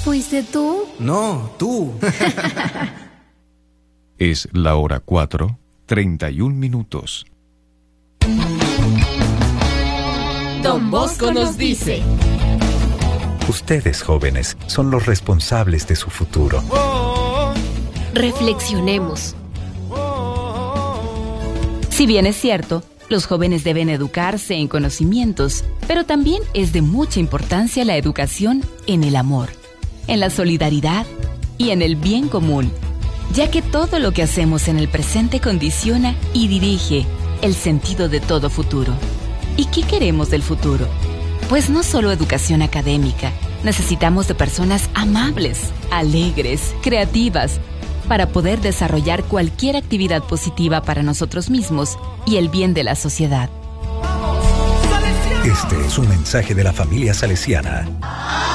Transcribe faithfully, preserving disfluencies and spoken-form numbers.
¿Fuiste tú? No, tú. Es la hora cuatro, treinta y un minutos. Don Bosco nos dice: ustedes, jóvenes, son los responsables de su futuro. Reflexionemos. Si bien es cierto, los jóvenes deben educarse en conocimientos, pero también es de mucha importancia la educación en el amor, en la solidaridad y en el bien común, ya que todo lo que hacemos en el presente condiciona y dirige el sentido de todo futuro. ¿Y qué queremos del futuro? Pues no solo educación académica, necesitamos de personas amables, alegres, creativas, para poder desarrollar cualquier actividad positiva para nosotros mismos y el bien de la sociedad. Este es un mensaje de la familia salesiana.